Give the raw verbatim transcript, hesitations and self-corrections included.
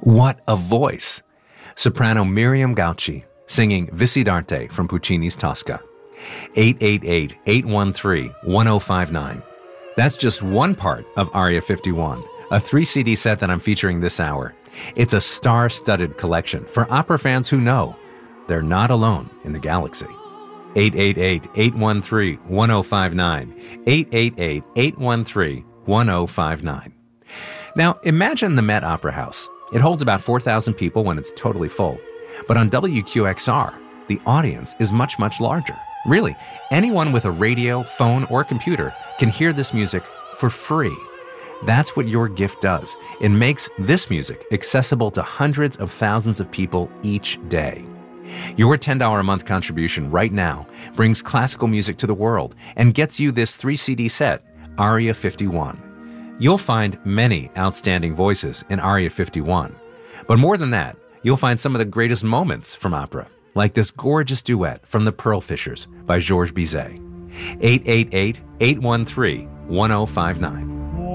What a voice! Soprano Miriam Gauci singing Visidarte from Puccini's Tosca. eight eight eight, eight one three, one oh five nine. That's just one part of Aria fifty-one, a three C D set that I'm featuring this hour. It's a star-studded collection for opera fans who know they're not alone in the galaxy. eight eight eight, eight one three, one oh five nine. eight eight eight, eight one three, one oh five nine. Now, imagine the Met Opera House. It holds about four thousand people when it's totally full. But on W Q X R, the audience is much, much larger. Really, anyone with a radio, phone, or computer can hear this music for free. That's what your gift does. It makes this music accessible to hundreds of thousands of people each day. Your ten dollars a month contribution right now brings classical music to the world and gets you this three C D set, Aria fifty-one. You'll find many outstanding voices in Aria fifty-one. But more than that, you'll find some of the greatest moments from opera, like this gorgeous duet from the Pearl Fishers by Georges Bizet. eight eight eight, eight one three, one oh five nine.